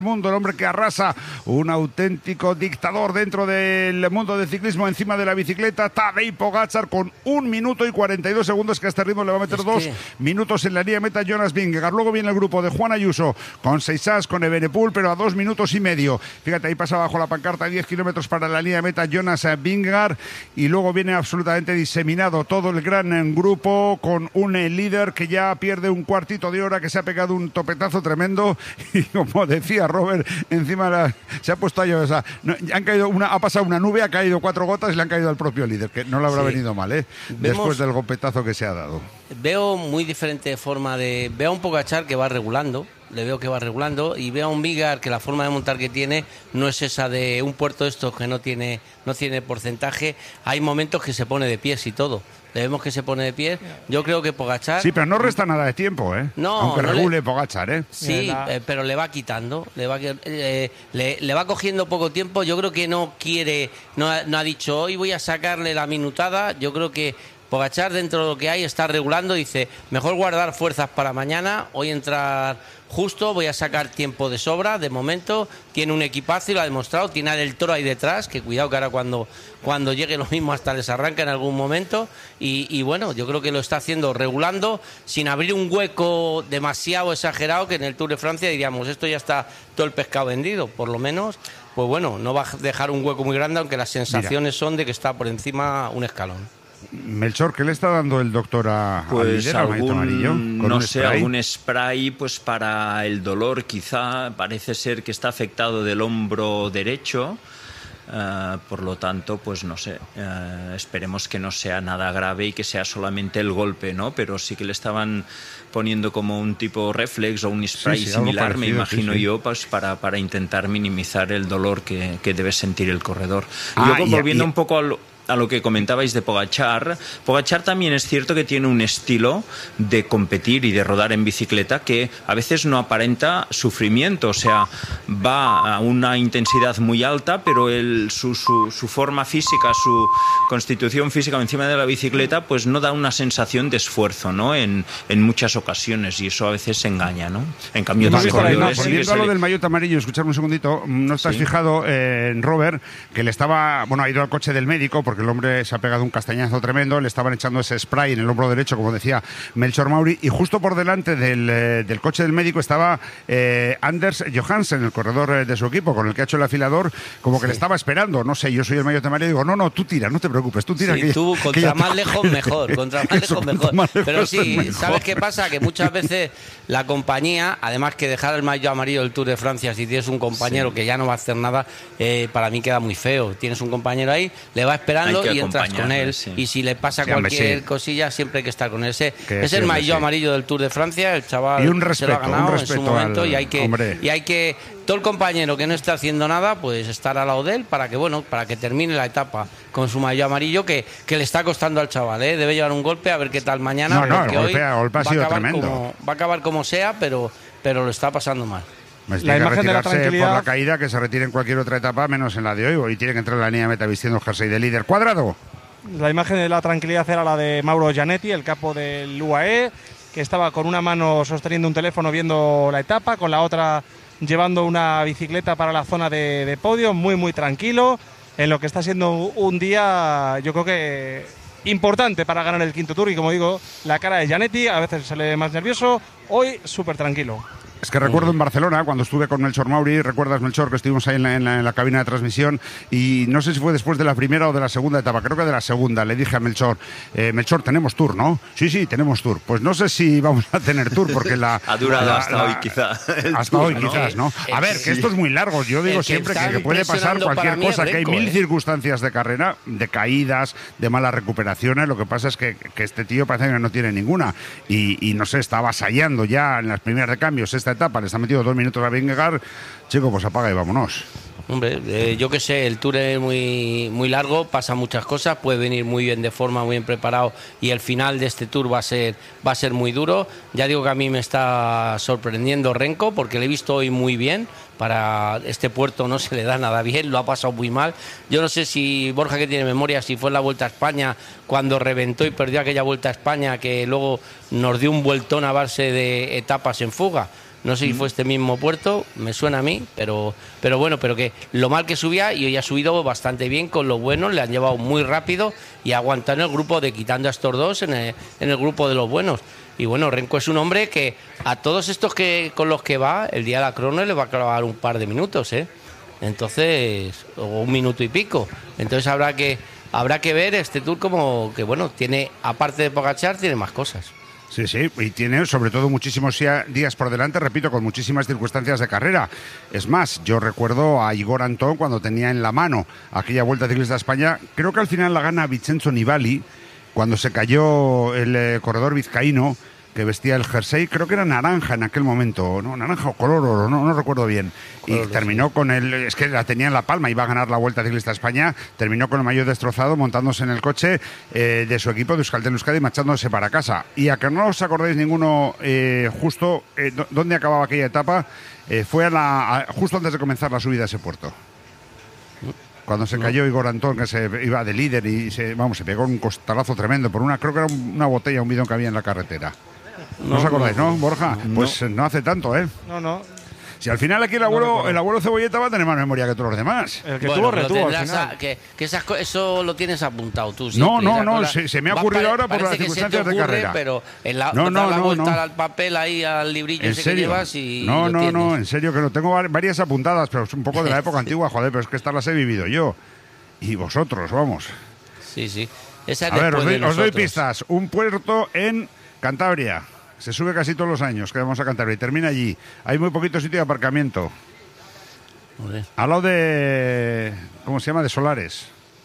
Mundo, el hombre que arrasa, un auténtico dictador dentro del mundo del ciclismo encima de la bicicleta, Tadej Pogačar, con 1 minuto y 42 segundos, que a este ritmo le va a meter 2 minutos en la línea de meta Jonas Vingegaard. Luego viene el grupo de Juan Ayuso con Seixas, con Evenepoel, pero a 2 minutos y medio. Fíjate, ahí pasa bajo la pancarta 10 kilómetros para la línea de meta Jonas Vingegaard, y luego viene absolutamente diseminado todo el gran grupo con un líder que ya pierde un cuartito de hora, que se ha pegado un topetazo tremendo y, como decía Robert, encima se ha puesto ahí, o sea, han caído ha pasado una nube, ha caído 4 gotas y le han caído al propio líder, que no le habrá venido mal, después del golpetazo que se ha dado. Veo muy diferente forma de... Veo a un Pogačar que va regulando, le veo que va regulando, y veo a un Vingegaard que la forma de montar que tiene no es esa de un puerto de estos que no tiene porcentaje. Hay momentos que se pone de pies y todo. Le vemos que se pone de pie. Yo creo que Pogačar... Sí, pero no resta nada de tiempo, No, aunque no regule Pogačar, Sí, pero le va quitando. Le va cogiendo poco tiempo. Yo creo que no quiere... No ha dicho, hoy voy a sacarle la minutada. Yo creo que Pogačar, dentro de lo que hay, está regulando. Dice, mejor guardar fuerzas para mañana. Hoy entrar justo, voy a sacar tiempo de sobra. De momento tiene un equipazo y lo ha demostrado. Tiene a Del Toro ahí detrás, que cuidado que ahora cuando llegue lo mismo hasta les arranca en algún momento. Y bueno, yo creo que lo está haciendo regulando, sin abrir un hueco demasiado exagerado, que en el Tour de Francia diríamos, esto ya está todo el pescado vendido. Por lo menos, pues bueno, no va a dejar un hueco muy grande, aunque las sensaciones son de que está por encima un escalón. Melchor, ¿qué le está dando el doctor a pues algún, no sé, algún spray pues para el dolor, quizá. Parece ser que está afectado del hombro derecho, por lo tanto, pues no sé, esperemos que no sea nada grave y que sea solamente el golpe, ¿no? Pero sí que le estaban poniendo como un tipo reflex o un spray similar, me imagino yo, pues para intentar minimizar el dolor que debe sentir el corredor. Y luego, volviendo un poco a lo que comentabais de Pogačar también es cierto que tiene un estilo de competir y de rodar en bicicleta que a veces no aparenta sufrimiento, o sea, va a una intensidad muy alta, pero su forma física, su constitución física encima de la bicicleta, pues no da una sensación de esfuerzo, ¿no? En muchas ocasiones, y eso a veces engaña, ¿no? En cambio, volviendo a lo del maillot amarillo, escuchadme un segundito, ¿no estás fijado en Robert, que le estaba, ha ido al coche del médico, porque el hombre se ha pegado un castañazo tremendo, le estaban echando ese spray en el hombro derecho, como decía Melchor Mauri, y justo por delante del coche del médico estaba Anders Johansen, el corredor de su equipo, con el que ha hecho el afilador, como que le estaba esperando. No sé, yo soy el maillot amarillo y digo, no, tú tira, no te preocupes, tú tira. Sí, tú, contra más lejos mejor, contra más lejos mejor. Pero sí, ¿sabes qué pasa? Que muchas veces la compañía, además que dejar el maillot amarillo del Tour de Francia, si tienes un compañero que ya no va a hacer nada, para mí queda muy feo. Tienes un compañero ahí, le va esperando y entras con él, y si le pasa cualquier cosilla, siempre hay que estar con él. Es el maillot amarillo del Tour de Francia, el chaval se lo ha ganado en su momento, y hay que todo el compañero que no está haciendo nada, pues estar al lado de él para que termine la etapa con su maillot amarillo, que le está costando al chaval, debe llevar un golpe, a ver qué tal mañana, porque hoy va a acabar como sea, pero lo está pasando mal. La imagen de la tranquilidad por la caída, que se retire en cualquier otra etapa menos en la de hoy, y tiene que entrar en la línea de meta vistiendo el jersey de líder. Cuadrado. La imagen de la tranquilidad era la de Mauro Gianetti, el capo del UAE, que estaba con una mano sosteniendo un teléfono viendo la etapa, con la otra llevando una bicicleta para la zona de podio, muy muy tranquilo, en lo que está siendo un día, yo creo que importante para ganar el quinto Tour. Y como digo, la cara de Gianetti a veces se le ve más nervioso, hoy súper tranquilo. Es que recuerdo en Barcelona, cuando estuve con Melchor Mauri, recuerdas, Melchor, que estuvimos ahí en la cabina de transmisión, y no sé si fue después de la primera o de la segunda etapa, creo que de la segunda, le dije a Melchor, Melchor, tenemos Tour, ¿no? Sí, tenemos Tour. Pues no sé si vamos a tener Tour, porque ha durado hasta hoy, quizá. Hasta hoy, quizás, ¿no? A ver, que esto es muy largo. Yo digo siempre que puede pasar cualquier cosa, que hay 1000 circunstancias de carrera, de caídas, de malas recuperaciones. Lo que pasa es que este tío parece que no tiene ninguna. Y no sé, está avasallando ya en las primeras de cambios esta etapa, le está metido 2 minutos a Vingegaard. Chico, pues apaga y vámonos. Hombre, yo qué sé, el Tour es muy, muy largo, pasa muchas cosas, puede venir muy bien de forma, muy bien preparado, y el final de este Tour va a ser muy duro. Ya digo que a mí me está sorprendiendo Renko, porque le he visto hoy muy bien. Para este puerto no se le da nada bien, lo ha pasado muy mal. Yo no sé si Borja, que tiene memoria, si fue en la Vuelta a España cuando reventó y perdió aquella Vuelta a España, que luego nos dio un vueltón a base de etapas en fuga. No sé si fue este mismo puerto, me suena a mí, pero bueno, pero que lo mal que subía, y hoy ha subido bastante bien con lo bueno, le han llevado muy rápido y aguantado en el grupo de quitando a estos dos en el grupo de los buenos. Y bueno, Renko es un hombre que a todos estos que con los que va, el día de la crono le va a clavar un par de minutos, Entonces, o un minuto y pico. Entonces habrá que ver este Tour como que, bueno, tiene, aparte de Pogačar, tiene más cosas. Sí, y tiene sobre todo muchísimos días por delante, repito, con muchísimas circunstancias de carrera. Es más, yo recuerdo a Igor Antón cuando tenía en la mano aquella Vuelta Ciclista a España, creo que al final la gana Vincenzo Nibali, cuando se cayó el corredor vizcaíno, que vestía el jersey, creo que era naranja en aquel momento, ¿no? Naranja o color oro, no recuerdo bien. Color, y terminó con es que la tenía en la palma, iba a ganar la Vuelta Ciclista a España, terminó con el maillot destrozado, montándose en el coche de su equipo, de Euskaltel Euskadi, marchándose para casa. Y a que no os acordáis ninguno justo dónde acababa aquella etapa, fue justo antes de comenzar la subida a ese puerto. Cuando se cayó Igor Antón, que se iba de líder y se pegó un costalazo tremendo por creo que era una botella, un bidón que había en la carretera. ¿No os acordáis, no, Borja? Pues no hace tanto, ¿eh? No. Si al final aquí el abuelo Cebolleta va a tener más memoria que todos los demás. El que retuvo al final. Eso lo tienes apuntado tú. No, se me ha ocurrido ahora por las circunstancias de carrera. Pero dar la vuelta al papel ahí, al librillo ese que llevas y No, en serio, que no tengo varias apuntadas, pero es un poco de la época antigua, joder, pero es que estas las he vivido yo. Y vosotros, vamos. Sí. Esa es a ver, os doy pistas. Un puerto en Cantabria. Se sube casi todos los años que vamos a Cantabria y termina allí. Hay muy poquito sitio de aparcamiento. Al lado de... ¿Cómo se llama? De Solares.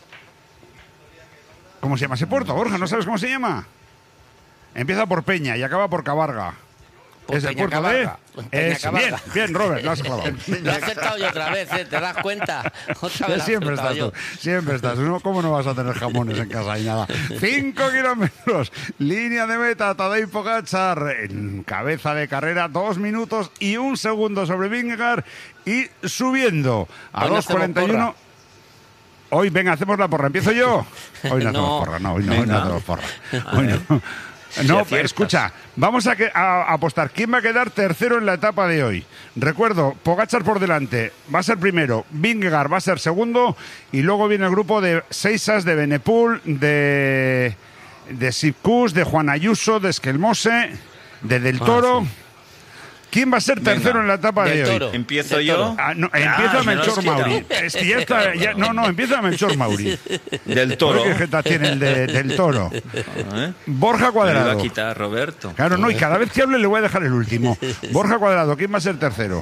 ¿Cómo se llama ese puerto, Borja? ¿No sabes cómo se llama? Empieza por Peña y acaba por Cabarga. Pues es el puerto de... Bien, Robert, lo has clavado. Lo he acertado yo otra vez, ¿te das cuenta? Otra vez siempre estás. ¿Cómo no vas a tener jamones en casa y nada? 5 kilómetros, línea de meta, Tadej Pogačar en cabeza de carrera, 2 minutos y 1 segundo sobre Vingegaard y subiendo a 2:41. Hoy, venga, hacemos la porra. ¿Empiezo yo? Hoy no hacemos porra, hoy no hacemos porra. Hoy no. No, escucha, vamos a apostar. ¿Quién va a quedar tercero en la etapa de hoy? Recuerdo, Pogačar por delante, va a ser primero, Vingegaard va a ser segundo y luego viene el grupo de Seisas, de Benepul, de Sipkus, de Juan Ayuso, de Esquelmose, de Del Toro. Sí. ¿Quién va a ser tercero en la etapa de hoy? ¿Empiezo yo? Empieza Melchor Mauri. Es que ya está. Empieza Melchor Mauri. Del Toro. ¿Qué jeta tiene el Del Toro? Borja Cuadrado. Me lo va a quitar Roberto. Claro, no, y cada vez que hable le voy a dejar el último. Borja Cuadrado, ¿quién va a ser tercero?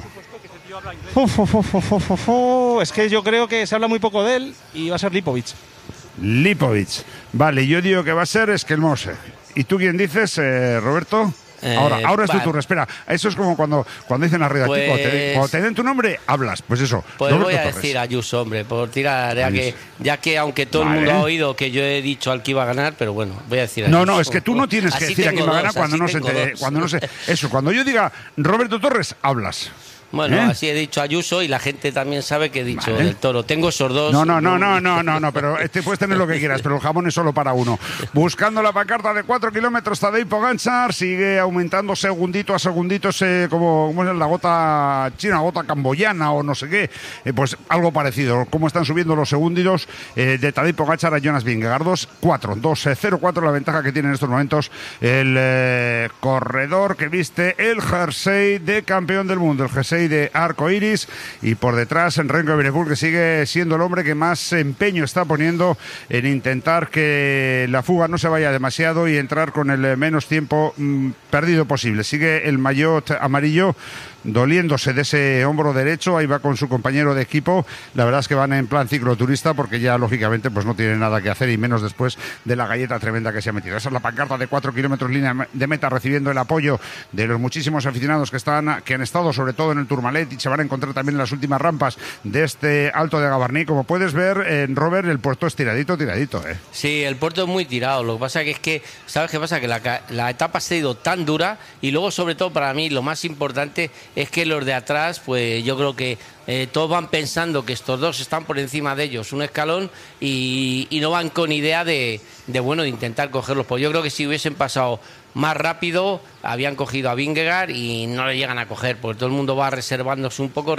Es que yo creo que se habla muy poco de él y va a ser Lipovic. Vale, yo digo que va a ser Esquelmose. ¿Y tú quién dices, Roberto? Ahora es tu turno, espera. Eso es como cuando dicen a redacción, cuando te den tu nombre, hablas. Pues eso. Pues Roberto voy a decir a Ayuso, hombre, por tirar, ya que aunque todo el mundo ha oído que yo he dicho al que iba a ganar, pero bueno, voy a decir a Ayuso. No, es que tú no tienes que decir a quién va a ganar cuando no se Eso, cuando yo diga Roberto Torres, hablas. Bueno, así he dicho Ayuso y la gente también sabe que he dicho Del Toro. Tengo esos dos. No, pero puedes tener lo que quieras, pero el jamón es solo para uno. Buscando la pancarta de 4 kilómetros, Tadej Pogačar sigue aumentando segundito a segundito, ¿cómo es la gota china, gota camboyana o no sé qué? Pues algo parecido, cómo están subiendo los segunditos de Tadej Pogačar a Jonas Vingegaard. 2-4 la ventaja que tiene en estos momentos el corredor que viste el jersey de campeón del mundo, el jersey de arco iris, y por detrás en Renko Evenepoel, que sigue siendo el hombre que más empeño está poniendo en intentar que la fuga no se vaya demasiado y entrar con el menos tiempo perdido posible. Sigue el maillot amarillo doliéndose de ese hombro derecho, ahí va con su compañero de equipo. La verdad es que van en plan cicloturista porque ya lógicamente pues no tienen nada que hacer, y menos después de la galleta tremenda que se ha metido. Esa es la pancarta de 4 kilómetros línea de meta, recibiendo el apoyo de los muchísimos aficionados que han estado sobre todo en el Tourmalet, y se van a encontrar también en las últimas rampas de este Alto de Gavarní. Como puedes ver, en Robert, el puerto es tiradito. Sí, el puerto es muy tirado. Lo que pasa es que ¿sabes qué pasa? Que la etapa se ha ido tan dura, y luego sobre todo para mí lo más importante es que los de atrás, pues yo creo que todos van pensando que estos dos están por encima de ellos un escalón, y no van con idea de intentar cogerlos. Pues yo creo que si hubiesen pasado más rápido habían cogido a Vingegaard y no le llegan a coger, porque todo el mundo va reservándose,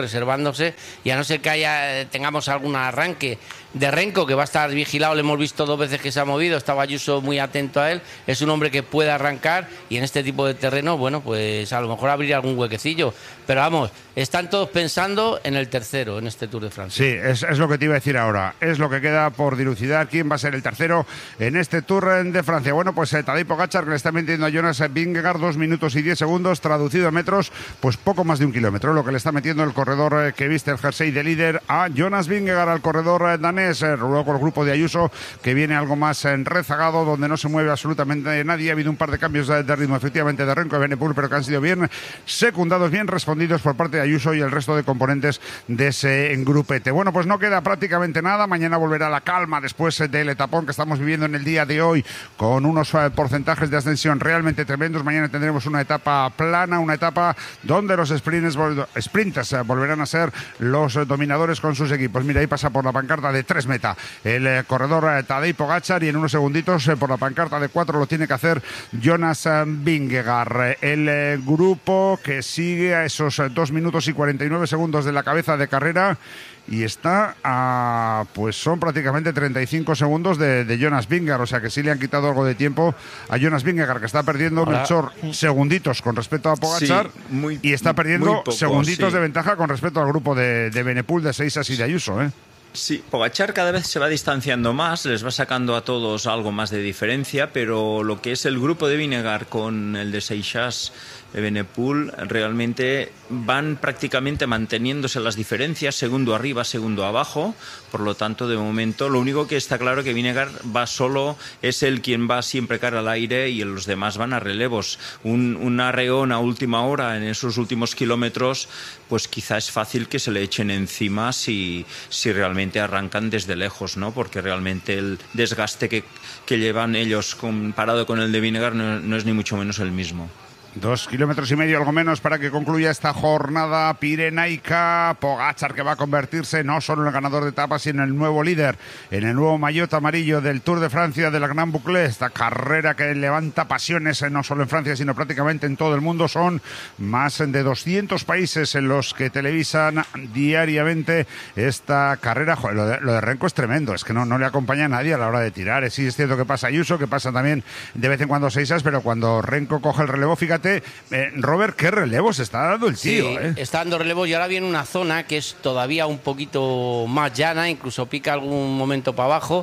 y a no ser que tengamos algún arranque de Renko, que va a estar vigilado, le hemos visto 2 veces que se ha movido, estaba Ayuso muy atento a él, es un hombre que puede arrancar, y en este tipo de terreno, bueno, pues a lo mejor abrir algún huequecillo, pero vamos, están todos pensando en el tercero en este Tour de Francia. Sí, es lo que te iba a decir ahora, es lo que queda por dilucidar quién va a ser el tercero en este Tour de Francia. Bueno, pues Tadej Pogačar, que le está metiendo a Jonas Vingegaard 2 minutos y 10 segundos, traducido a metros, pues poco más de 1 kilómetro, lo que le está metiendo el corredor que viste el jersey de líder a Jonas Vingegaard, al corredor danés. Luego el grupo de Ayuso, que viene algo más rezagado, donde no se mueve absolutamente nadie. Ha habido un par de cambios de ritmo, efectivamente, de Renko y Evenepoel, pero que han sido bien secundados, bien respondidos por parte de Ayuso y el resto de componentes de ese grupete. Bueno, pues no queda prácticamente nada. Mañana volverá la calma después del etapón que estamos viviendo en el día de hoy, con unos porcentajes de ascensión realmente tremendos. Mañana tendremos una etapa plana, una etapa donde los sprinters volverán a ser los dominadores con sus equipos. Mira, ahí pasa por la pancarta de 3 meta el corredor Tadej Pogačar, y en unos segunditos por la pancarta de 4 lo tiene que hacer Jonas Vingegaard. El grupo que sigue a esos 2 minutos y 49 segundos de la cabeza de carrera, y está a, pues son prácticamente 35 segundos de Jonas Vingegaard, o sea que sí le han quitado algo de tiempo a Jonas Vingegaard, que está perdiendo Melchor segunditos con respecto a Pogačar, sí, y está perdiendo poco, segunditos de ventaja con respecto al grupo de Evenepoel, de Seixas y de Ayuso, ¿eh? Sí, Pogačar cada vez se va distanciando más, les va sacando a todos algo más de diferencia, pero lo que es el grupo de Vingegaard con el de Seixas, Evenepoel, realmente van prácticamente manteniéndose las diferencias, segundo arriba, segundo abajo. Por lo tanto, de momento, lo único que está claro que Vingegaard va solo, es él quien va siempre cara al aire, y los demás van a relevos. Un arreón a última hora en esos últimos kilómetros, pues quizá es fácil que se le echen encima si realmente arrancan desde lejos, ¿no? Porque realmente el desgaste que llevan ellos comparado con el de Vingegaard no es ni mucho menos el mismo. 2,5 kilómetros, algo menos, para que concluya esta jornada pirenaica. Pogačar, que va a convertirse no solo en el ganador de etapas, sino en el nuevo líder, en el nuevo maillot amarillo del Tour de Francia, de la Grand Boucle. Esta carrera que levanta pasiones no solo en Francia, sino prácticamente en todo el mundo. Son más de 200 países en los que televisan diariamente esta carrera. Joder, lo de Renko es tremendo, es que no le acompaña a nadie a la hora de tirar. Sí, es cierto que pasa Ayuso, que pasa también de vez en cuando Seixas, pero cuando Renko coge el relevo, fíjate, Robert, qué relevo se está dando el tío. Sí, está dando relevo, y ahora viene una zona que es todavía un poquito más llana, incluso pica algún momento para abajo,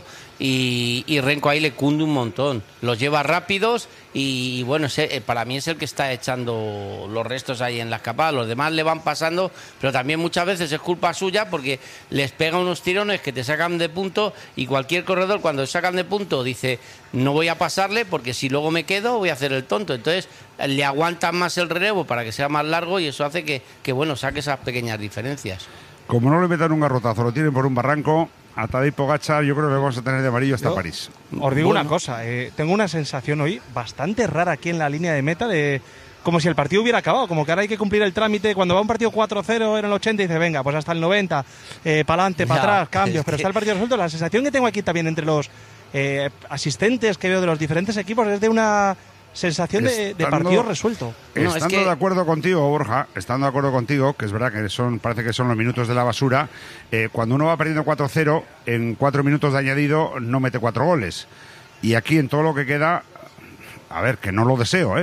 y Renko ahí le cunde un montón. Los lleva rápidos y bueno, para mí es el que está echando los restos ahí en la escapada. Los demás le van pasando, pero también muchas veces es culpa suya, porque les pega unos tirones que te sacan de punto, y cualquier corredor cuando sacan de punto dice: no voy a pasarle porque si luego me quedo voy a hacer el tonto. Entonces le aguantan más el relevo para que sea más largo, y eso hace que bueno, saque esas pequeñas diferencias. Como no le metan un garrotazo, lo tienen por un barranco, a Tadej Pogačar yo creo que vamos a tener de amarillo hasta París. Os digo una cosa, tengo una sensación hoy bastante rara aquí en la línea de meta, de como si el partido hubiera acabado, como que ahora hay que cumplir el trámite. Cuando va un partido 4-0 en el 80 y dice, venga, pues hasta el 90, para adelante, para atrás, cambios, pero está el partido resuelto. La sensación que tengo aquí también entre los asistentes que veo de los diferentes equipos es de una sensación de partido resuelto. Estando de acuerdo contigo, Borja, estando de acuerdo contigo, que es verdad que parece que son los minutos de la basura, cuando uno va perdiendo 4-0, en 4 minutos de añadido no mete 4 goles. Y aquí en todo lo que queda, a ver, que no lo deseo,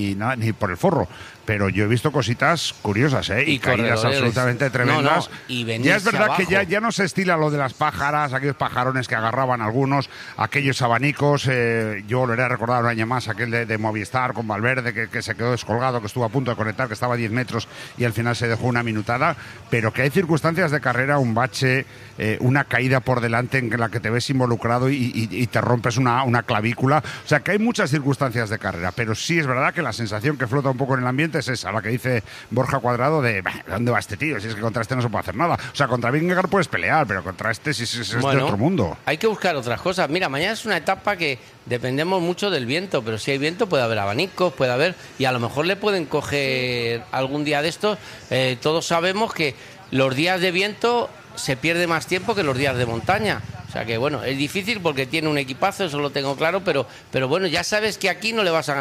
ni por el forro, pero yo he visto cositas curiosas, y caídas absolutamente tremendas. Y ya es verdad abajo, que ya no se estila lo de las pájaras, aquellos pajarones que agarraban algunos, aquellos abanicos. Yo volveré a recordar un año más aquel de Movistar con Valverde, que se quedó descolgado, que estuvo a punto de conectar, que estaba a 10 metros y al final se dejó una minutada. Pero que hay circunstancias de carrera, un bache, una caída por delante en la que te ves involucrado y te rompes una clavícula. O sea, que hay muchas circunstancias de carrera, pero sí es verdad que la sensación que flota un poco en el ambiente es esa, la que dice Borja Cuadrado de ¿dónde va este tío? Si es que contra este no se puede hacer nada. O sea, contra Vingegaard puedes pelear, pero contra este sí es de otro mundo. Hay que buscar otras cosas. Mira, mañana es una etapa que dependemos mucho del viento, pero si hay viento puede haber abanicos, puede haber, y a lo mejor le pueden coger algún día de estos. Todos sabemos que los días de viento se pierde más tiempo que los días de montaña. O sea que bueno, es difícil porque tiene un equipazo, eso lo tengo claro, pero bueno, ya sabes que aquí no le vas a ganar.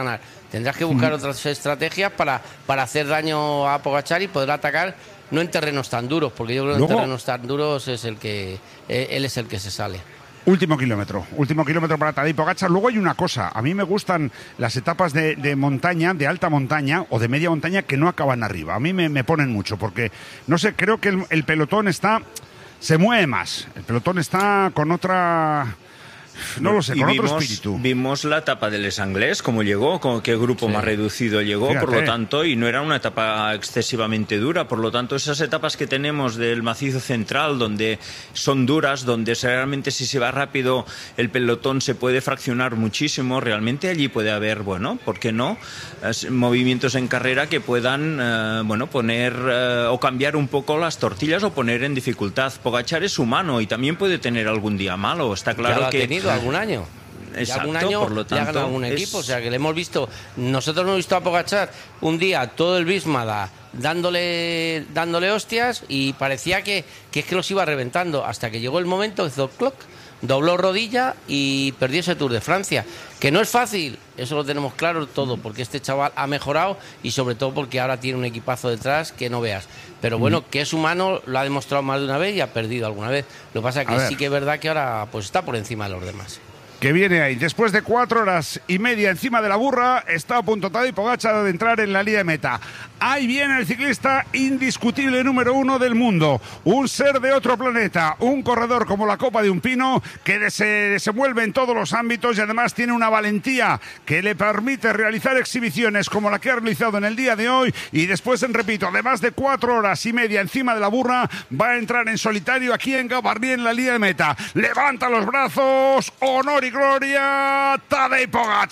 Tendrás que buscar otras estrategias para hacer daño a Pogačar y poder atacar, no en terrenos tan duros, porque yo creo que en terrenos tan duros es él es el que se sale. Último kilómetro para Tadej Pogačar. Luego hay una cosa, a mí me gustan las etapas de montaña, de alta montaña o de media montaña que no acaban arriba. A mí me ponen mucho, porque, no sé, creo que el pelotón se mueve más. El pelotón está con otra... No lo sé, con otro espíritu. Vimos la etapa del Les Anglés, cómo llegó, con qué grupo más reducido llegó, por lo tanto, y no era una etapa excesivamente dura, por lo tanto, esas etapas que tenemos del macizo central, donde son duras, donde realmente si se va rápido el pelotón se puede fraccionar muchísimo, realmente allí puede haber, bueno, ¿por qué no? Movimientos en carrera que puedan, poner o cambiar un poco las tortillas o poner en dificultad. Pogačar es humano y también puede tener algún día malo, está claro que... algún año. Exacto, algún año por lo tanto, le ha ganado algún equipo, o sea que le hemos visto, nosotros hemos visto a Pogačar un día todo el Bismada dándole hostias y parecía que es que los iba reventando, hasta que llegó el momento que hizo cloc, dobló rodilla y perdió ese Tour de Francia, que no es fácil, eso lo tenemos claro todo, porque este chaval ha mejorado y sobre todo porque ahora tiene un equipazo detrás que no veas. Pero bueno, que es humano, lo ha demostrado más de una vez y ha perdido alguna vez. Lo que pasa es que sí que es verdad que ahora pues está por encima de los demás. Que viene ahí. Después de 4 horas y media encima de la burra, está a punto Tadej Pogačar de entrar en la línea de meta. Ahí viene el ciclista indiscutible número 1 del mundo. Un ser de otro planeta. Un corredor como la copa de un pino que se desenvuelve en todos los ámbitos y además tiene una valentía que le permite realizar exhibiciones como la que ha realizado en el día de hoy. Y después, repito, de más de 4 horas y media encima de la burra, va a entrar en solitario aquí en Gavarnie en la línea de meta. Levanta los brazos. Honor y gloria, Tadej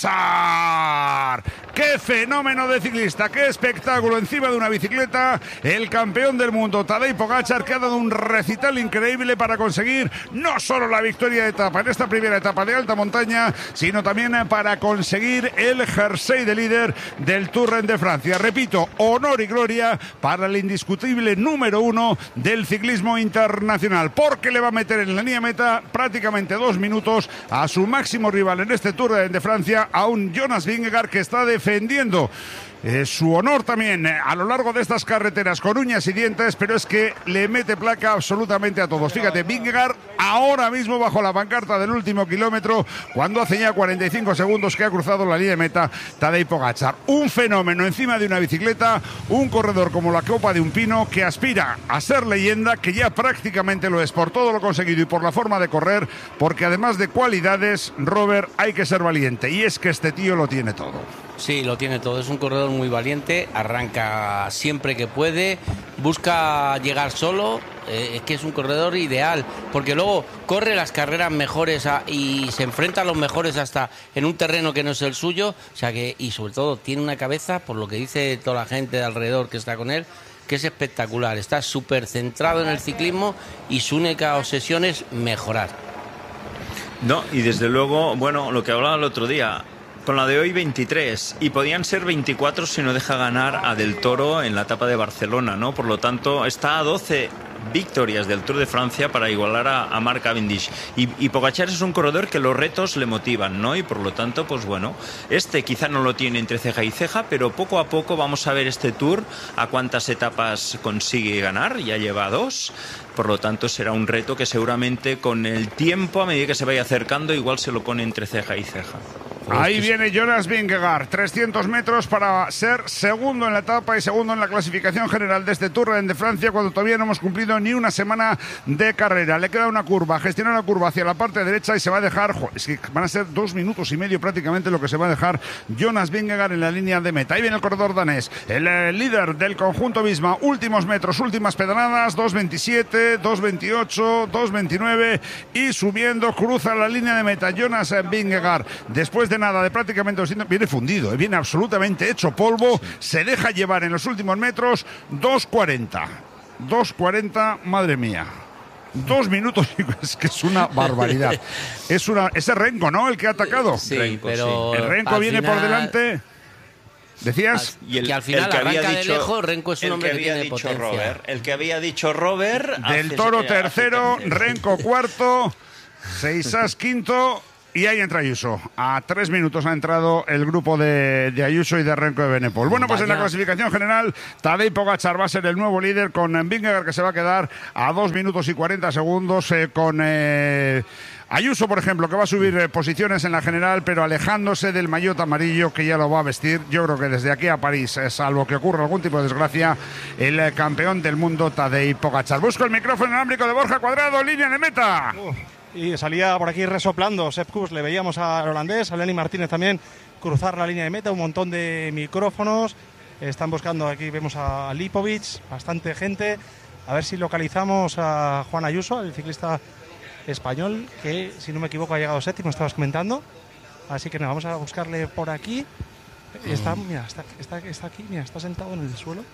Pogačar. ¡Qué fenómeno de ciclista! ¡Qué espectáculo encima de una bicicleta! El campeón del mundo, Tadej Pogačar, que ha dado un recital increíble para conseguir no solo la victoria de etapa en esta primera etapa de alta montaña, sino también para conseguir el jersey de líder del Tour de Francia. Repito, honor y gloria para el indiscutible número 1 del ciclismo internacional, porque le va a meter en la línea meta prácticamente 2 minutos a su máximo rival en este Tour de Francia, a un Jonas Vingegaard que está defendiendo su honor también a lo largo de estas carreteras con uñas y dientes, pero es que le mete placa absolutamente a todos. Fíjate, Vingegaard ahora mismo bajo la pancarta del último kilómetro, cuando hace ya 45 segundos que ha cruzado la línea de meta Tadej Pogačar. Un fenómeno encima de una bicicleta, un corredor como la copa de un pino que aspira a ser leyenda, que ya prácticamente lo es por todo lo conseguido y por la forma de correr, porque además de cualidades, Robert, hay que ser valiente, y es que este tío lo tiene todo. Sí, lo tiene todo, es un corredor muy valiente, arranca siempre que puede, busca llegar solo, es que es un corredor ideal, porque luego corre las carreras mejores y se enfrenta a los mejores hasta en un terreno que no es el suyo, o sea que, y sobre todo tiene una cabeza, por lo que dice toda la gente de alrededor que está con él, que es espectacular, está súper centrado en el ciclismo y su única obsesión es mejorar. No, y desde luego, bueno, lo que hablaba el otro día, con la de hoy 23, y podían ser 24 si no deja ganar a Del Toro en la etapa de Barcelona, ¿no? Por lo tanto, está a 12 victorias del Tour de Francia para igualar a Mark Cavendish. Y Pogačar es un corredor que los retos le motivan, ¿no? Y por lo tanto, pues bueno, quizá no lo tiene entre ceja y ceja, pero poco a poco vamos a ver este Tour a cuántas etapas consigue ganar, ya lleva 2. Por lo tanto, será un reto que seguramente con el tiempo, a medida que se vaya acercando, igual se lo pone entre ceja y ceja. Ahí viene Jonas Vingegaard, 300 metros para ser segundo en la etapa y segundo en la clasificación general de este Tour de Francia, cuando todavía no hemos cumplido ni una semana de carrera. Le queda una curva, gestiona la curva hacia la parte derecha y se va a dejar, es que van a ser 2 minutos y medio prácticamente lo que se va a dejar Jonas Vingegaard en la línea de meta. Ahí viene el corredor danés, el líder del conjunto Visma, últimos metros, últimas pedaladas, 2.27, 2.28, 2.29 y subiendo, cruza la línea de meta Jonas Vingegaard. Después de nada, de prácticamente 200, viene fundido, viene absolutamente hecho polvo, se deja llevar en los últimos metros, 2.40, madre mía. 2 minutos, es que es una barbaridad. Ese Renko, ¿no? El que ha atacado. Sí, Renko, pero el Renko viene por delante. ¿Decías? Y que al final arranca de lejos, Renko es un hombre que tiene potencia. El que había dicho Robert. Del Toro tercero, Renko cuarto, Seixas quinto y ahí entra Ayuso. A 3 minutos ha entrado el grupo de Ayuso y de Renko de Benepol. Bueno, pues en la clasificación general, Tadej Pogačar va a ser el nuevo líder, con Vingegaard, que se va a quedar a 2 minutos y 40 segundos, con Ayuso, por ejemplo, que va a subir posiciones en la general, pero alejándose del maillot amarillo, que ya lo va a vestir. Yo creo que desde aquí a París, salvo que ocurra algún tipo de desgracia, el campeón del mundo, Tadej Pogačar. Busco el micrófono inalámbrico de Borja Cuadrado, línea de meta. Y salía por aquí resoplando Sepp Kuss, le veíamos al holandés, a Lenny Martínez también, cruzar la línea de meta, un montón de micrófonos. Están buscando, aquí vemos a Lipovic, bastante gente. A ver si localizamos a Juan Ayuso, el ciclista español, que si no me equivoco ha llegado séptimo, estabas comentando. Así que nada, vamos a buscarle por aquí. Está aquí, mira, está sentado en el suelo.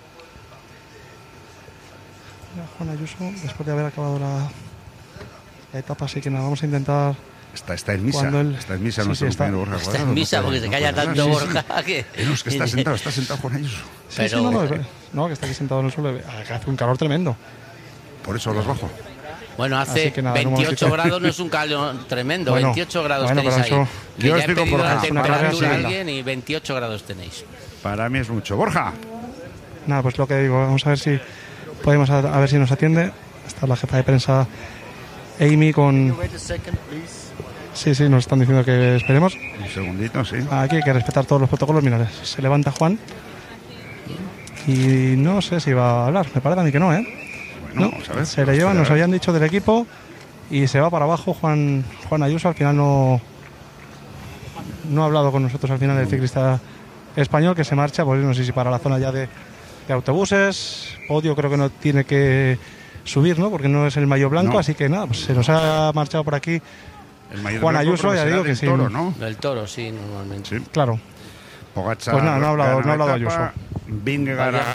Mira, Juan Ayuso, después de haber acabado la etapa, así que nada, vamos a intentar. Está en misa, está en misa, sí, nuestro compañero Borja Está Cuadrado. en misa porque se calla tanto Borja. Que Es que está sentado Juan Ayuso. Pero no, que está aquí sentado en el suelo, que hace un calor tremendo. Por eso los bajo. Bueno, hace nada, 28 grados, no es un calor tremendo, bueno, 28 grados bueno, tenéis ahí. Yo Ya he estoy con pedido Borja. la temperatura a Sí. alguien y 28 grados tenéis. Para mí es mucho. Borja. Nada, pues lo que digo, vamos a ver si podemos a ver si nos atiende. Está la jefa de prensa Amy con... Sí, nos están diciendo que esperemos. Un segundito, sí. Aquí hay que respetar todos los protocolos. Mira, se levanta Juan y no sé si va a hablar. Me parece a mí que no, ¿eh? Bueno, No, vamos a ver. se le llevan, nos habían dicho del equipo y se va para abajo Juan Ayuso. Al final no ha hablado con nosotros al final el ciclista español, que se marcha, pues no sé si para la zona ya de autobuses. Podio creo que no tiene que subir, ¿no? Porque no es el maillot blanco, No. Así que nada, pues se nos ha marchado por aquí El mayor Juan blanco Ayuso, creo ya será digo del que sí. Toro, ¿no? El Toro, sí, normalmente. Sí. claro. Pogačar, Pues nada, no ha hablado gana la Ayuso. etapa. Vingegaard a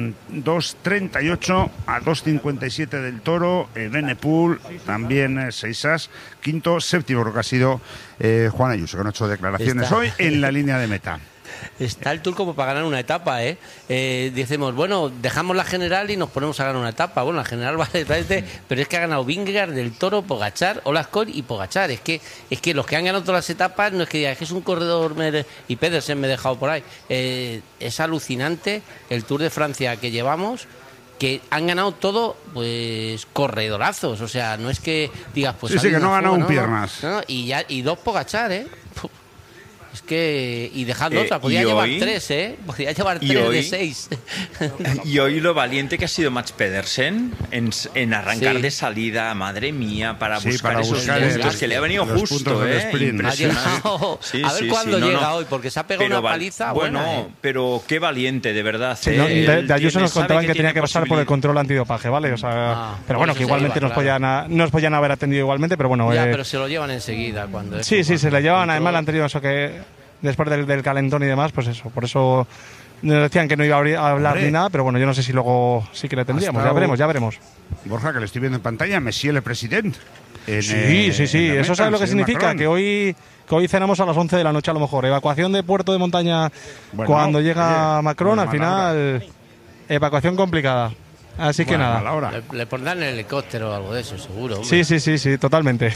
2.38 a 2.57 del Toro. Benepul también 6 as. Quinto, séptimo, creo que ha sido Juan Ayuso, que no ha hecho declaraciones Está. hoy en la línea de meta. Está el Tour como para ganar una etapa, ¿eh? Decimos, bueno, dejamos la general y nos ponemos a ganar una etapa. Bueno, la general vale, pero es que ha ganado Vingegaard, del Toro, Pogačar, Olascoy y Pogačar. Es que los que han ganado todas las etapas, no es que diga, es que es un corredor, y Pedersen me he dejado por ahí. Es alucinante el Tour de Francia que llevamos, que han ganado todo, pues, corredorazos. O sea, no es que digas, pues... Sí, que no ha ganado no, un piernas. No, y 2 Pogačar, ¿eh? Es que... Y dejando otra, podía y llevar hoy- 3, ¿eh? Podía llevar y 3 de hoy- 6. Y hoy lo valiente que ha sido Mats Pedersen en arrancar Sí. de salida, madre mía, para Sí, buscar para esos buscar puntos, el- que le ha venido los justo, puntos del sprint. Ha impresionante. llegado. Sí, A ver sí, cuándo sí, no, llega no. hoy, porque se ha pegado Pero una paliza bueno, buena, ¿eh? pero qué valiente, de verdad. Sí, ¿no? De Ayuso nos contaban que tenía tiene que pasar por el control antidopaje, ¿vale? O sea, pero bueno, eso que se igualmente iba, nos podían haber atendido igualmente, pero bueno. Ya, pero se lo llevan enseguida. Cuando Sí, se le llevaban, además le han antes. tenido eso que después del calentón y demás, pues eso, por eso nos decían que no iba a hablar Hombre. ni nada, pero bueno, yo no sé si luego sí que le tendríamos, Hasta ya veremos. Borja, que le estoy viendo en pantalla, Monsieur le President. Sí, en la eso meta, sabe lo que el señor significa, Macron. que hoy cenamos a las 11 de la noche a lo mejor, evacuación de puerto de montaña Bueno, cuando llega oye, Macron, no al es mala final evacuación complicada, así que Bueno, nada. a la hora. Le pondrán el helicóptero o algo de eso, seguro. hombre. Sí, totalmente.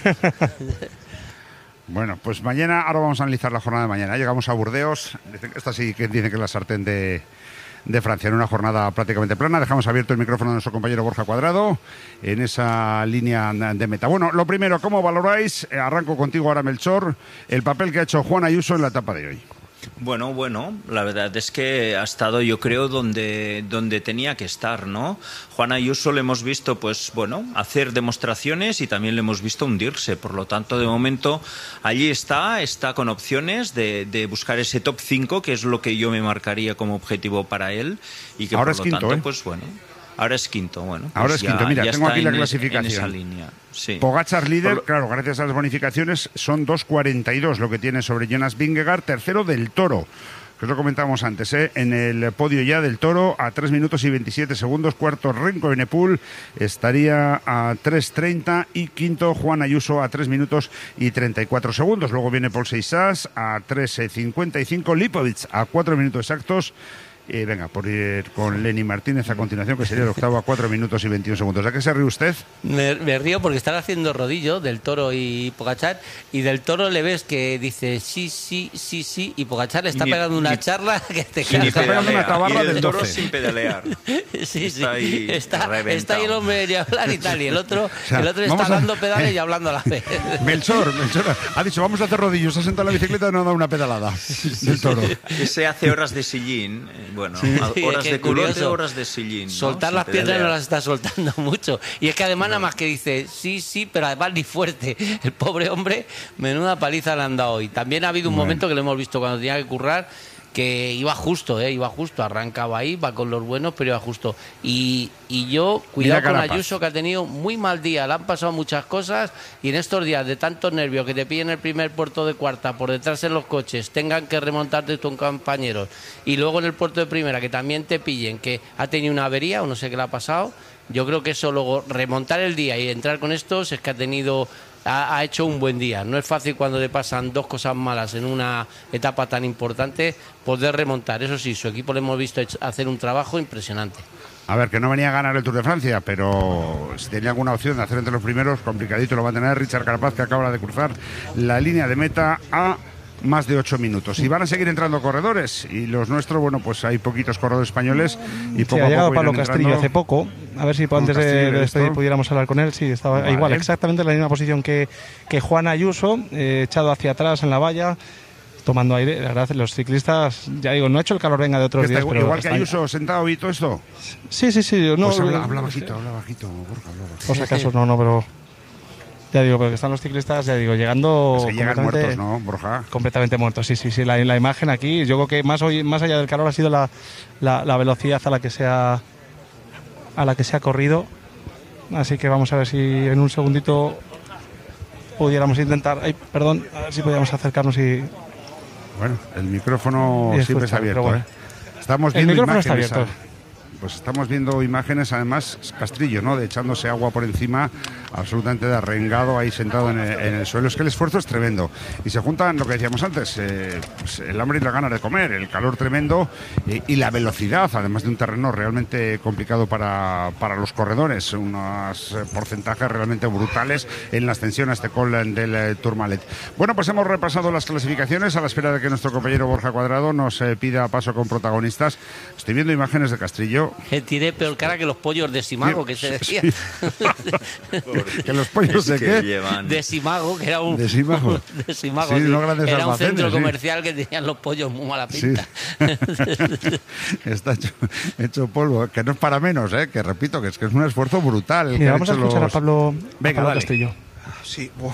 Bueno, pues mañana, ahora vamos a analizar la jornada de mañana. Llegamos a Burdeos. Esta sí que dicen que es la sartén de Francia, en una jornada prácticamente plana. Dejamos abierto el micrófono de nuestro compañero Borja Cuadrado en esa línea de meta. Bueno, lo primero, ¿cómo valoráis? Arranco contigo ahora, Melchor, el papel que ha hecho Juan Ayuso en la etapa de hoy. Bueno, la verdad es que ha estado, yo creo, donde tenía que estar, ¿no? Juan Ayuso le hemos visto, pues bueno, hacer demostraciones y también le hemos visto hundirse. Por lo tanto, de momento, allí está con opciones de buscar ese top 5, que es lo que yo me marcaría como objetivo para él. Y que Ahora por es lo quinto, tanto, ¿eh? pues bueno. Ahora es quinto, bueno. Pues Ahora es quinto, mira, ya tengo está aquí la en clasificación. en esa línea, sí. Pogačar líder, Por lo- claro, gracias a las bonificaciones, son 2.42 lo que tiene sobre Jonas Vingegaard, tercero del Toro, que os lo comentábamos antes, en el podio ya del Toro, a 3 minutos y 27 segundos, cuarto Renko Benepul, estaría a 3.30 y quinto Juan Ayuso a 3 minutos y 34 segundos. Luego viene Paul Seixas a 3.55, Lipovic a 4 minutos exactos. Y venga, por ir con Lenny Martínez a continuación, que sería el octavo a 4 minutos y 21 segundos. ¿A qué se ríe usted? Me río porque están haciendo rodillo del Toro y Pogačar, y del Toro le ves que dice sí, y Pogačar le está pegando una charla que te Sí, está pegando una tabarra del Toro 12. sin pedalear. Sí, Está ahí está reventado. ahí el hombre de hablar y tal, y el otro sea, está vamos a- dando pedales y hablando a la vez. Melchor ha dicho, vamos a hacer rodillos, se ha sentado en la bicicleta y no ha dado una pedalada del Toro. Ese hace horas de sillín, Sí, horas qué de culote, curioso. horas de sillín, ¿no? Soltar Sin las piernas pedalear. no las está soltando mucho. Y es que además nada más que dice sí, pero además ni fuerte. El pobre hombre, menuda paliza le han dado hoy. También ha habido un momento que lo hemos visto cuando tenía que currar, que iba justo, arrancaba ahí, va con los buenos, pero iba justo. Y yo, cuidado con Carapaz. Ayuso, que ha tenido muy mal día, le han pasado muchas cosas, y en estos días de tantos nervios, que te pillen el primer puerto de cuarta, por detrás en los coches, tengan que remontarte tus compañeros, y luego en el puerto de primera, que también te pillen, que ha tenido una avería, o no sé qué le ha pasado. Yo creo que eso luego, remontar el día y entrar con estos, es que ha hecho un buen día. No es fácil cuando le pasan dos cosas malas en una etapa tan importante poder remontar. Eso sí, su equipo le hemos visto hacer un trabajo impresionante. A ver, que no venía a ganar el Tour de Francia, pero si tenía alguna opción de hacer entre los primeros, complicadito lo va a tener Richard Carapaz, que acaba de cruzar la línea de meta a más de 8 minutos. Y van a seguir entrando corredores, y los nuestros, bueno, pues hay poquitos corredores españoles y Sí, poco ha a llegado poco Pablo irán Castillo entrando. hace poco. A ver si antes Castillo, de ¿esto? despedir pudiéramos hablar con él. Sí, estaba Vale. igual, exactamente en la misma posición que Juan Ayuso, echado hacia atrás en la valla, tomando aire. La verdad, los ciclistas, ya digo, no ha hecho el calor venga de otros Está días, pero igual que están- Ayuso sentado y todo esto. Sí, no, Pues habla bajito, Borja, habla bajito. por si acaso no, pero ya digo, porque están los ciclistas, ya digo, llegando Se llegan completamente- muertos, ¿no, Borja? completamente muertos. Sí, la imagen aquí, yo creo que más allá del calor ha sido la velocidad a la que se ha corrido. Así que vamos a ver si en un segundito pudiéramos intentar, a ver si podíamos acercarnos y Bueno, el micrófono Y siempre está escuchar, abierto, pero bueno. Estamos El viendo micrófono está imágenes. abierto. Pues estamos viendo imágenes, además, Castrillo, ¿no? De echándose agua por encima, absolutamente de arrengado, ahí sentado en el suelo. Es que el esfuerzo es tremendo. Y se juntan lo que decíamos antes, pues el hambre y las ganas de comer, el calor tremendo y la velocidad, además de un terreno realmente complicado para los corredores. Unos porcentajes realmente brutales en la ascensión a este col del Tourmalet. Bueno, pues hemos repasado las clasificaciones a la espera de que nuestro compañero Borja Cuadrado nos pida paso con protagonistas. Estoy viendo imágenes de Castrillo. Que tiene peor cara que los pollos de Simago, que se decía. Que los pollos de que qué. llevan... De Simago, que era un... De Simago. de Simago, Sí, sí. unos grandes Era un almacenes, centro sí. comercial que tenían los pollos muy mala Sí. pinta. Está hecho polvo, que no es para menos, que repito, que es un esfuerzo brutal. el que mira, han vamos a hecho escuchar los- a Pablo, Venga, dale. Castillo. Sí, buah.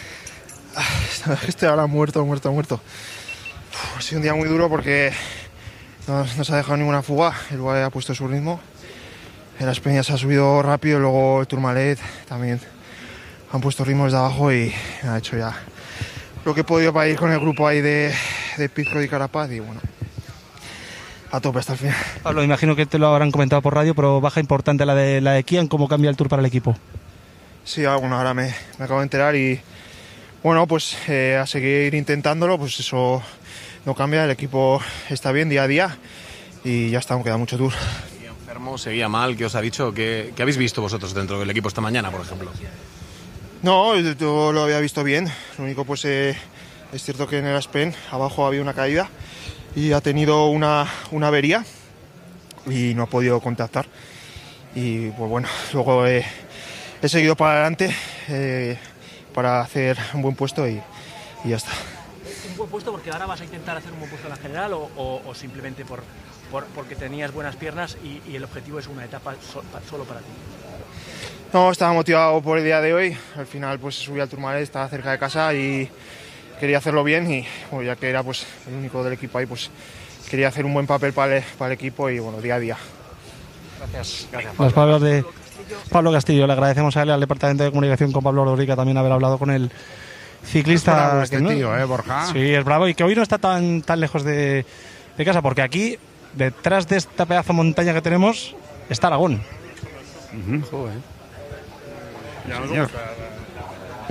Estoy ahora muerto. Ha sido un día muy duro porque no se ha dejado ninguna fuga. El UAE ha puesto su ritmo. El Aspeña se ha subido rápido, luego el Tourmalet también han puesto ritmos de abajo y me ha hecho ya lo que he podido para ir con el grupo ahí de Pizco y Carapaz y bueno, a tope hasta el final. Pablo, imagino que te lo habrán comentado por radio, pero baja importante la de Kian, ¿cómo cambia el Tour para el equipo? Sí, bueno, ahora me acabo de enterar y bueno, pues a seguir intentándolo, pues eso no cambia, el equipo está bien día a día y ya está, aún queda mucho Tour. ¿Seguía enfermo? ¿Seguía mal? ¿Qué os ha dicho? ¿Qué habéis visto vosotros dentro del equipo esta mañana, por ejemplo? No, yo lo había visto bien, lo único pues es cierto que en el Aspen abajo había una caída y ha tenido una avería y no ha podido contactar y pues bueno, luego he seguido para adelante para hacer un buen puesto y ya está. ¿Un buen puesto porque ahora vas a intentar hacer un buen puesto en la general o simplemente porque tenías buenas piernas y el objetivo es una etapa solo para ti? No, estaba motivado por el día de hoy, al final pues subí al Tourmalet, estaba cerca de casa y quería hacerlo bien y bueno, ya que era pues el único del equipo ahí, pues quería hacer un buen papel para el equipo y bueno, día a día. Gracias. Las palabras de Pablo Castillo. Le agradecemos a él, al Departamento de Comunicación con Pablo Rodríguez, también haber hablado con el ciclista. Es bravo este que no- tío, Borja. Sí, es bravo y que hoy no está tan lejos de casa, porque aquí, detrás de esta pedazo de montaña que tenemos, está Aragón. Señor.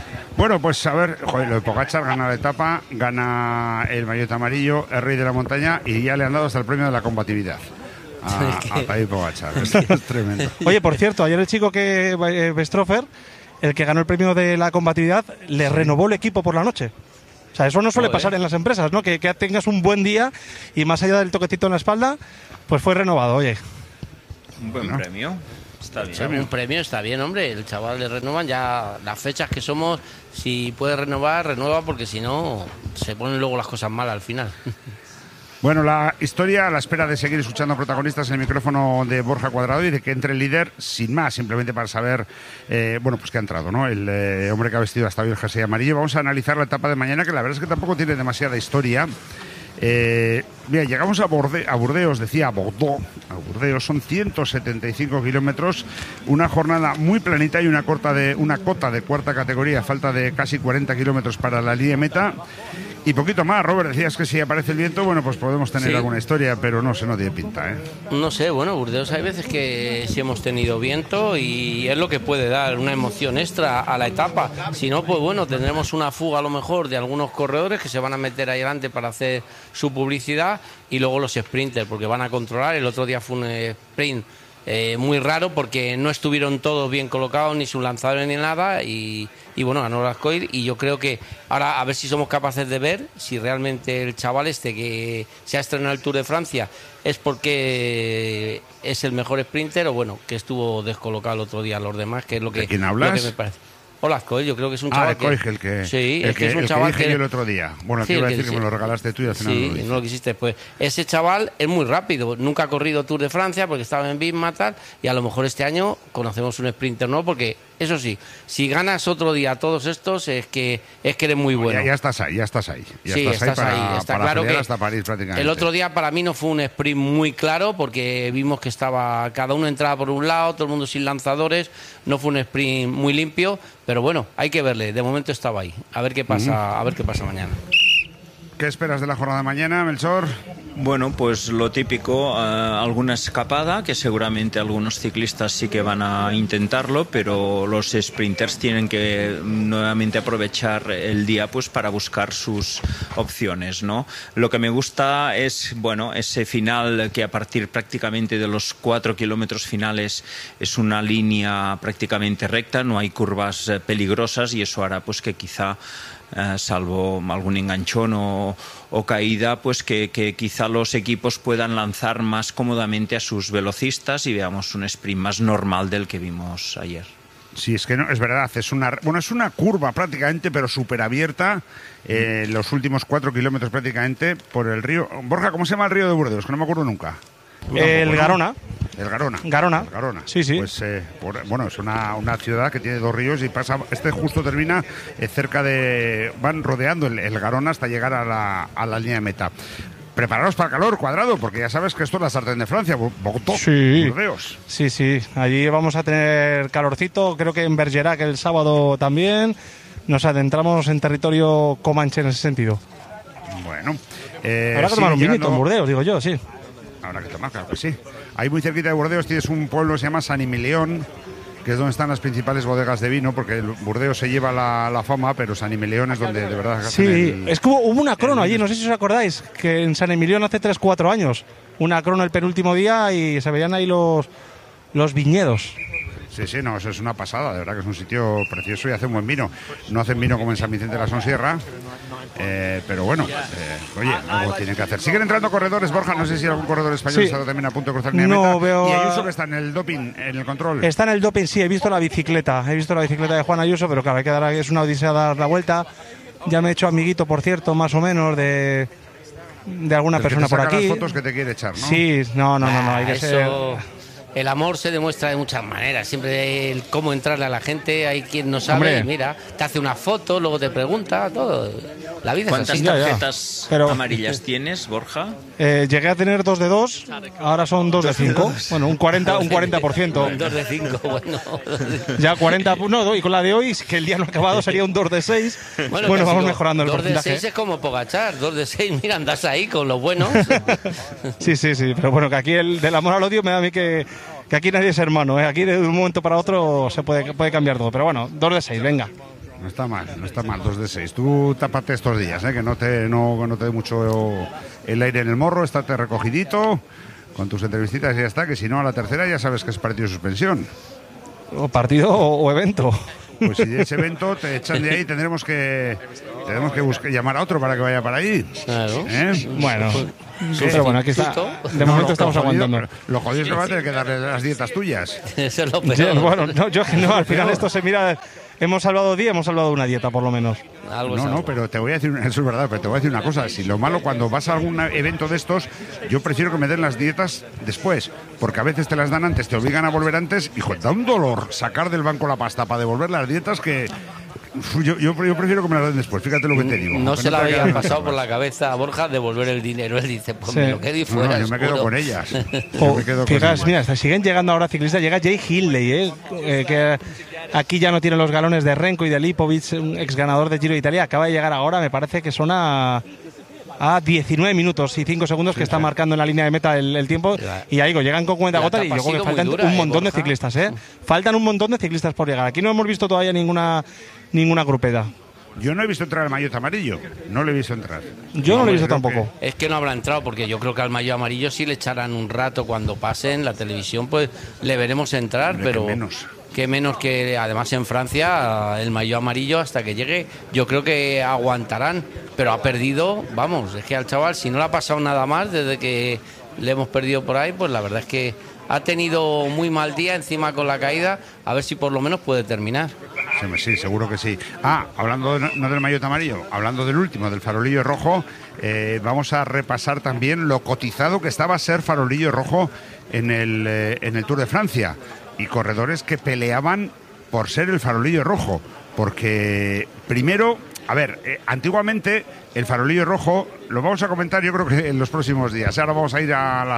Bueno, pues a ver, joder, lo de Pogačar gana la etapa, gana el maillot amarillo, el rey de la montaña, y ya le han dado hasta el premio de la combatividad a Tadej Pogačar. Esto es tremendo. Oye, por cierto, ayer el chico que Bestrofer, el que ganó el premio de la combatividad, le renovó el equipo por la noche. O sea, eso no suele pasar en las empresas, ¿no? Que tengas un buen día y más allá del toquecito en la espalda, pues fue renovado, oye. Un buen premio. Está bien. Un premio está bien, hombre. El chaval le renovan ya las fechas que somos. Si puede renovar, renueva, porque si no, se ponen luego las cosas mal al final. Bueno, la historia a la espera de seguir escuchando protagonistas en el micrófono de Borja Cuadrado y de que entre el líder, sin más, simplemente para saber, bueno, pues que ha entrado, ¿no? El hombre que ha vestido hasta hoy el jersey amarillo. Vamos a analizar la etapa de mañana, que la verdad es que tampoco tiene demasiada historia. Mira, llegamos a Burdeos, decía a Burdeos, son 175 kilómetros, una jornada muy planita y una cota de cuarta categoría, falta de casi 40 kilómetros para la línea de meta. Y poquito más, Robert, decías que si aparece el viento, bueno, pues podemos tener alguna historia, pero no tiene pinta, ¿eh? No sé, bueno, Burdeos hay veces que sí hemos tenido viento y es lo que puede dar una emoción extra a la etapa. Si no, pues bueno, tendremos una fuga a lo mejor de algunos corredores que se van a meter ahí delante para hacer su publicidad y luego los sprinters, porque van a controlar. El otro día fue un sprint muy raro porque no estuvieron todos bien colocados, ni sus lanzadores ni nada, y bueno, ganó Lascoir. Y yo creo que ahora a ver si somos capaces de ver si realmente el chaval este que se ha estrenado el Tour de Francia es porque es el mejor sprinter o bueno, que estuvo descolocado el otro día los demás, que es lo que, ¿de quién hablas? Lo que me parece. Hola, Coy, yo creo que es un chaval el que sí, el que, es un el chaval que dije yo el otro día. Bueno, sí, te iba a decir que me lo regalaste tú y al final sí, no lo quisiste. Pues ese chaval es muy rápido. Nunca ha corrido Tour de Francia porque estaba en Bisma tal, y a lo mejor este año conocemos un sprinter nuevo porque eso sí, si ganas otro día todos estos es que eres muy bueno. Ya estás ahí. Ya estás ahí Está para claro que hasta París prácticamente. El otro día para mí no fue un sprint muy claro porque vimos que estaba cada uno entraba por un lado, todo el mundo sin lanzadores, no fue un sprint muy limpio, pero bueno, hay que verle. De momento estaba ahí. A ver qué pasa, a ver qué pasa mañana. ¿Qué esperas de la jornada de mañana, Melchor? Bueno, pues lo típico, alguna escapada, que seguramente algunos ciclistas sí que van a intentarlo, pero los sprinters tienen que nuevamente aprovechar el día pues para buscar sus opciones, ¿no? Lo que me gusta es, bueno, ese final que a partir prácticamente de los 4 kilómetros finales es una línea prácticamente recta, no hay curvas peligrosas y eso hará pues que quizá salvo algún enganchón o caída, pues que quizá los equipos puedan lanzar más cómodamente a sus velocistas y veamos un sprint más normal del que vimos ayer. Sí, es que no, es verdad, es una curva prácticamente, pero súper abierta, los últimos 4 kilómetros prácticamente por el río. Borja, ¿cómo se llama el río de Burdeos? Que no me acuerdo nunca. El Garona. El Garona. Garona. Sí, sí. Pues, bueno, es una ciudad que tiene 2 ríos y pasa. Este justo termina cerca de. Van rodeando el Garona hasta llegar a la línea de meta. Prepararos para el calor, Cuadrado, porque ya sabes que esto es la sartén de Francia, Bogotá, Burdeos. Sí. Allí vamos a tener calorcito. Creo que en Bergerac el sábado también. Nos adentramos en territorio comanche en ese sentido. Bueno. Habrá que tomar un vinito en Burdeos, digo yo, sí. Habrá que tomar, claro que sí. Ahí muy cerquita de Burdeos tienes un pueblo que se llama San Emilión, que es donde están las principales bodegas de vino, porque Burdeos se lleva la fama, pero San Emilión es donde de verdad... Sí, es que hubo una crono allí, no sé si os acordáis, que en San Emilión hace 3-4 años, una crono el penúltimo día y se veían ahí los viñedos. Sí, no, eso es una pasada, de verdad que es un sitio precioso y hace un buen vino. No hacen vino como en San Vicente de la Sonsierra, pero bueno, oye, algo tienen que hacer. Siguen entrando corredores, Borja, no sé si algún corredor español está también a punto de cruzar línea meta. Veo... Y Ayuso que está en el doping, en el control. Está en el doping, sí, he visto la bicicleta de Juan Ayuso, pero claro, hay que dar, es una odisea dar la vuelta. Ya me he hecho amiguito, por cierto, más o menos, de alguna persona por aquí. Las fotos que te quiere echar, ¿no? Sí, no, hay que ser... El amor se demuestra de muchas maneras. Siempre el cómo entrarle a la gente. Hay quien no sabe. Y mira, te hace una foto, luego te pregunta, todo. La vida ¿Cuántas es así. tarjetas amarillas tienes, Borja? Llegué a tener 2 de 2, ahora son 2 de 5. Bueno, un 40%. 2 de 5, bueno. Ya 40, no, y con la de hoy, que el día no ha acabado, sería un 2 de 6. Bueno, vamos mejorando el porcentaje. 2 de 6 es como Pogačar, 2 de 6, mira, andas ahí con los buenos. Sí, pero bueno, que aquí el del amor al odio me da a mí que aquí nadie es hermano, ¿eh? Aquí de un momento para otro se puede cambiar todo, pero bueno, 2 de 6, venga. No está mal, 2 de 6. Tú tápate estos días, que no te dé mucho el aire en el morro, estate recogidito con tus entrevistitas y ya está, que si no a la tercera ya sabes que es partido de suspensión. O partido o evento. Pues si de ese evento te echan de ahí, tendremos que llamar a otro para que vaya para ahí. Claro. Bueno, pero bueno, aquí está. De momento estamos aguantando. Lo jodido es que va a tener que darle las dietas tuyas. Eso es lo peor. Bueno, no, al final esto se mira. Hemos salvado una dieta por lo menos. No, pero te voy a decir, eso es verdad, pero te voy a decir una cosa. Si lo malo, cuando vas a algún evento de estos, yo prefiero que me den las dietas después, porque a veces te las dan antes, te obligan a volver antes, y da un dolor sacar del banco la pasta para devolver las dietas que... Yo prefiero que me las den después, fíjate lo que te digo. No se le había pasado por la cabeza a Borja devolver el dinero. Él dice, pues me lo quedé y fuera. Yo me quedo con ellas. Fijaos, mira, siguen llegando ahora ciclistas. Llega Jay Hindley, que aquí ya no tiene los galones de Renko y de Lipovic, un ex ganador de Giro de Italia. Acaba de llegar ahora, me parece que son a 19 minutos y 5 segundos que está marcando en la línea de meta el tiempo. Y ahí llegan con cuenta gota y yo creo que faltan un montón de ciclistas. Faltan un montón de ciclistas por llegar. Aquí no hemos visto todavía ninguna grupeta. Yo no he visto entrar al maillot amarillo. No lo he visto entrar. Yo no lo he visto tampoco. Es que no habrá entrado, porque yo creo que al maillot amarillo sí le echarán un rato cuando pasen la televisión, pues le veremos entrar, pero que menos que además en Francia el maillot amarillo hasta que llegue, yo creo que aguantarán, pero ha perdido, vamos, es que al chaval si no le ha pasado nada más desde que le hemos perdido por ahí, pues la verdad es que ha tenido muy mal día encima con la caída, a ver si por lo menos puede terminar. Sí, seguro que sí. Hablando no del maillot amarillo, hablando del último, del farolillo rojo, vamos a repasar también lo cotizado que estaba ser farolillo rojo en el Tour de Francia, y corredores que peleaban por ser el farolillo rojo, porque primero, antiguamente el farolillo rojo lo vamos a comentar yo creo que en los próximos días. Ahora vamos a ir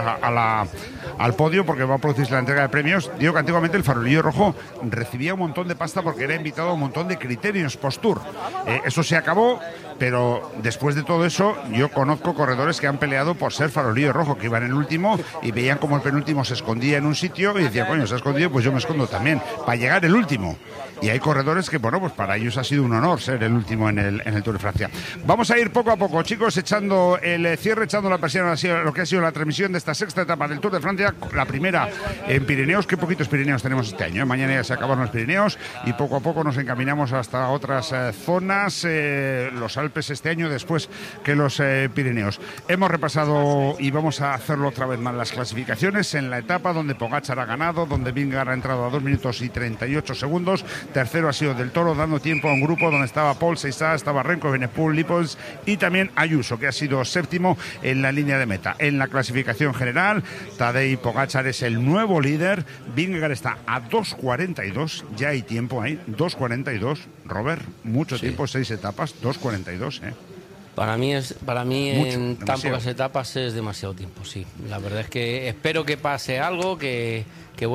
al podio porque va a producirse la entrega de premios. Digo que antiguamente el farolillo rojo recibía un montón de pasta porque era invitado a un montón de criterios post-tour. Eso se acabó, pero después de todo eso yo conozco corredores que han peleado por ser farolillo rojo, que iban en el último y veían como el penúltimo se escondía en un sitio y decían, coño, se ha escondido, pues yo me escondo también, para llegar el último. Y hay corredores que, bueno, pues para ellos ha sido un honor ser el último en el Tour de Francia. Vamos a ir poco a poco, chicos, echando el cierre, echando la persiana a lo que ha sido la transmisión de esta sexta etapa del Tour de Francia. La primera en Pirineos. Qué poquitos Pirineos tenemos este año, Mañana ya se acabaron los Pirineos y poco a poco nos encaminamos hasta otras zonas, los Alpes este año después que los Pirineos. Hemos repasado y vamos a hacerlo otra vez más las clasificaciones en la etapa donde Pogačar ha ganado, donde Vingegaard ha entrado a 2 minutos y 38 segundos. Tercero ha sido Del Toro, dando tiempo a un grupo donde estaba Paul Seissá, estaba Renko, Evenepoel, Lipovic y también Ayuso, que ha sido séptimo en la línea de meta. En la clasificación general, Tadej Pogačar es el nuevo líder. Vingegaard está a 2.42, ya hay tiempo ahí, 2.42. Robert, mucho tiempo, 6 etapas, 2.42, Para mí mucho, en tan demasiado. pocas etapas es demasiado tiempo, sí. La verdad es que espero que pase algo, que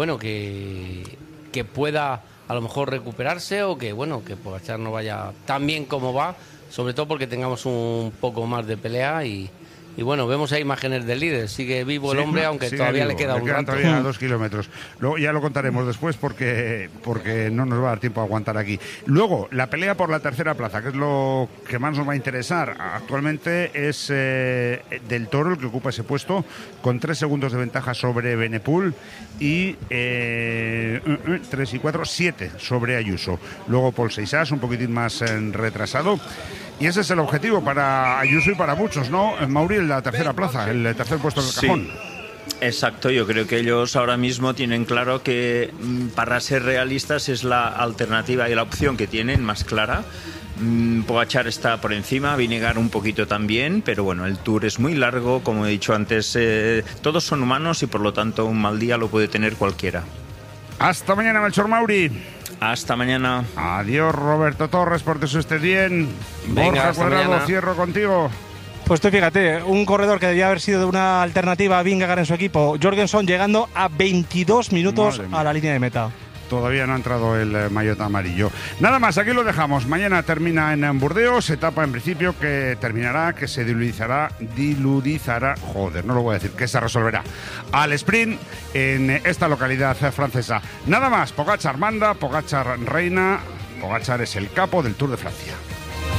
pueda a lo mejor recuperarse o que Pogačar no vaya tan bien como va, sobre todo porque tengamos un poco más de pelea y vemos ahí imágenes del líder. Sigue vivo el hombre, aunque todavía le queda un rato. Todavía 2 kilómetros. Luego ya lo contaremos después porque no nos va a dar tiempo a aguantar aquí. Luego, la pelea por la tercera plaza, que es lo que más nos va a interesar. Actualmente es Del Toro el que ocupa ese puesto, con 3 segundos de ventaja sobre Evenepoel y 3 y 4, 7 sobre Ayuso. Luego Paul Seissá, un poquitín más retrasado. Y ese es el objetivo para Ayuso y para muchos, ¿no? Mauri, la tercera plaza, el tercer puesto en el cajón. Exacto, yo creo que ellos ahora mismo tienen claro que para ser realistas es la alternativa y la opción que tienen más clara. Pogačar está por encima, Vingegaard un poquito también, pero bueno, el Tour es muy largo, como he dicho antes, todos son humanos y por lo tanto un mal día lo puede tener cualquiera. Hasta mañana, Melchor Mauri. Hasta mañana. Adiós, Roberto Torres, por eso esté bien. Venga, Borja Cuadrado, mañana. cierro contigo. Pues tú fíjate, un corredor que debía haber sido de una alternativa a Vingegaard en su equipo, Jorgensen, llegando a 22 minutos a la línea de meta. Todavía no ha entrado el maillot amarillo. Nada más, aquí lo dejamos. Mañana termina en Burdeos, etapa en principio que terminará, que se diludizará, no lo voy a decir, que se resolverá al sprint en esta localidad francesa. Nada más, Pogačar manda, Pogačar reina. Pogačar es el capo del Tour de Francia.